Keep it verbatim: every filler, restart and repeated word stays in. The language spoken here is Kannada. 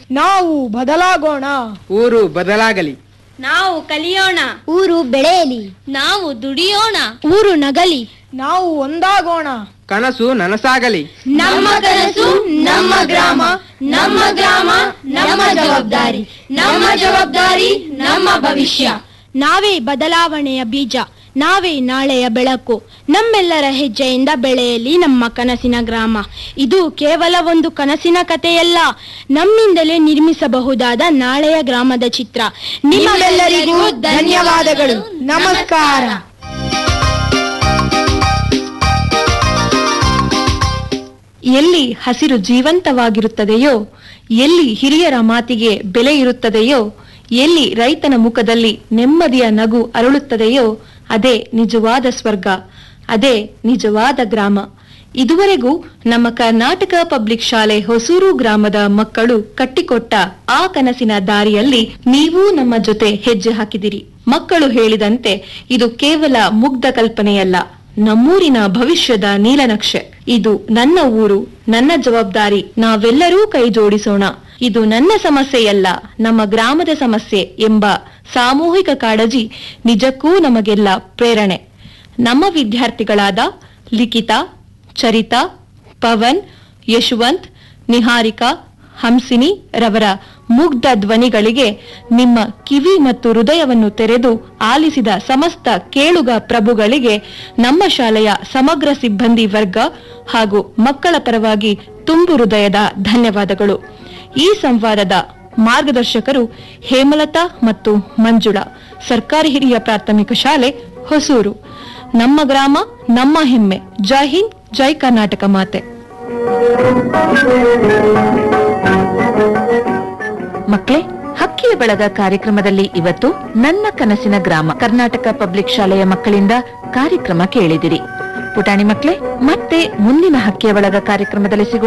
ನಾವು ಬದಲಾಗೋಣ. ಊರು ಬದಲಾಗಲಿ. ನಾವು ಕಲಿಯೋಣ. ಊರು ಬೆಳೆಯಲಿ. ನಾವು ದುಡಿಯೋಣ. ಊರು ನಗಲಿ. ನಾವು ಒಂದಾಗೋಣ. ಕನಸು ನನಸಾಗಲಿ. ನಮ್ಮ ಕನಸು ನಮ್ಮ ಗ್ರಾಮ, ನಮ್ಮ ಗ್ರಾಮ ನಮ್ಮ ಜವಾಬ್ದಾರಿ, ನಮ್ಮ ಜವಾಬ್ದಾರಿ ನಮ್ಮ ಭವಿಷ್ಯ. ನಾವೇ ಬದಲಾವಣೆಯ ಬೀಜ, ನಾವೇ ನಾಳೆಯ ಬೆಳಕು. ನಮ್ಮೆಲ್ಲರ ಹೆಜ್ಜೆಯಿಂದ ಬೆಳೆಯಲಿ ನಮ್ಮ ಕನಸಿನ ಗ್ರಾಮ. ಇದು ಕೇವಲ ಒಂದು ಕನಸಿನ ಕಥೆಯಲ್ಲ, ನಮ್ಮಿಂದಲೇ ನಿರ್ಮಿಸಬಹುದಾದ ನಾಳೆಯ ಗ್ರಾಮದ ಚಿತ್ರ. ನಿಮ್ಮೆಲ್ಲರಿಗೂ ಧನ್ಯವಾದಗಳು. ನಮಸ್ಕಾರ. ಎಲ್ಲಿ ಹಸಿರು ಜೀವಂತವಾಗಿರುತ್ತದೆಯೋ, ಎಲ್ಲಿ ಹಿರಿಯರ ಮಾತಿಗೆ ಬೆಲೆ ಇರುತ್ತದೆಯೋ, ಎಲ್ಲಿ ರೈತನ ಮುಖದಲ್ಲಿ ನೆಮ್ಮದಿಯ ನಗು ಅರಳುತ್ತದೆಯೋ, ಅದೇ ನಿಜವಾದ ಸ್ವರ್ಗ, ಅದೇ ನಿಜವಾದ ಗ್ರಾಮ. ಇದುವರೆಗೂ ನಮ್ಮ ಕರ್ನಾಟಕ ಪಬ್ಲಿಕ್ ಶಾಲೆ ಹೊಸೂರು ಗ್ರಾಮದ ಮಕ್ಕಳು ಕಟ್ಟಿಕೊಟ್ಟ ಆ ಕನಸಿನ ದಾರಿಯಲ್ಲಿ ನೀವು ನಮ್ಮ ಜೊತೆ ಹೆಜ್ಜೆ ಹಾಕಿದಿರಿ. ಮಕ್ಕಳು ಹೇಳಿದಂತೆ ಇದು ಕೇವಲ ಮುಗ್ಧ ಕಲ್ಪನೆಯಲ್ಲ, ನಮ್ಮೂರಿನ ಭವಿಷ್ಯದ ನೀಲನಕ್ಷೆ. ಇದು ನನ್ನ ಊರು, ನನ್ನ ಜವಾಬ್ದಾರಿ, ನಾವೆಲ್ಲರೂ ಕೈ ಜೋಡಿಸೋಣ. ಇದು ನನ್ನ ಸಮಸ್ಯೆಯಲ್ಲ, ನಮ್ಮ ಗ್ರಾಮದ ಸಮಸ್ಯೆ ಎಂಬ ಸಾಮೂಹಿಕ ಕಾಳಜಿ ನಿಜಕ್ಕೂ ನಮಗೆಲ್ಲ ಪ್ರೇರಣೆ. ನಮ್ಮ ವಿದ್ಯಾರ್ಥಿಗಳಾದ ಲಿಖಿತಾ, ಚರಿತಾ, ಪವನ್, ಯಶವಂತ್, ನಿಹಾರಿಕಾ, ಹಂಸಿನಿ ರವರ ಮುಗ್ಧ ಧ್ವನಿಗಳಿಗೆ ನಿಮ್ಮ ಕಿವಿ ಮತ್ತು ಹೃದಯವನ್ನು ತೆರೆದು ಆಲಿಸಿದ ಸಮಸ್ತ ಕೇಳುಗ ಪ್ರಭುಗಳಿಗೆ ನಮ್ಮ ಶಾಲೆಯ ಸಮಗ್ರ ಸಿಬ್ಬಂದಿ ವರ್ಗ ಹಾಗೂ ಮಕ್ಕಳ ಪರವಾಗಿ ತುಂಬು ಹೃದಯದ ಧನ್ಯವಾದಗಳು. ಈ ಸಂವಾದದ ಮಾರ್ಗದರ್ಶಕರು ಹೇಮಲತಾ ಮತ್ತು ಮಂಜುಳಾ, ಸರ್ಕಾರಿ ಹಿರಿಯ ಪ್ರಾಥಮಿಕ ಶಾಲೆ ಹೊಸೂರು. ನಮ್ಮ ಗ್ರಾಮ ನಮ್ಮ ಹೆಮ್ಮೆ. ಜೈ ಹಿಂದ್, ಜೈ ಕರ್ನಾಟಕ ಮಾತೆ. ಮಕ್ಕಳೇ, ಹಕ್ಕಿಯ ಬಳಗ ಕಾರ್ಯಕ್ರಮದಲ್ಲಿ ಇವತ್ತು ನನ್ನ ಕನಸಿನ ಗ್ರಾಮ ಕರ್ನಾಟಕ ಪಬ್ಲಿಕ್ ಶಾಲೆಯ ಮಕ್ಕಳಿಂದ ಕಾರ್ಯಕ್ರಮ ಕೇಳಿದಿರಿ. ಪುಟಾಣಿ ಮಕ್ಕಳೇ, ಮತ್ತೆ ಮುಂದಿನ ಹಕ್ಕಿಯ ಬಳಗ ಕಾರ್ಯಕ್ರಮದಲ್ಲಿ ಸಿಗೋಣ.